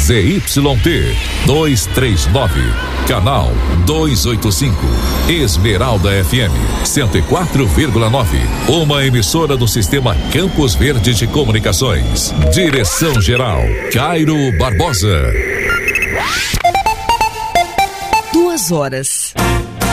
ZYT 239, canal 285, Esmeralda FM 104,9, uma emissora do Sistema Campos Verde de Comunicações. Direção-geral, Cairo Barbosa. 2 horas.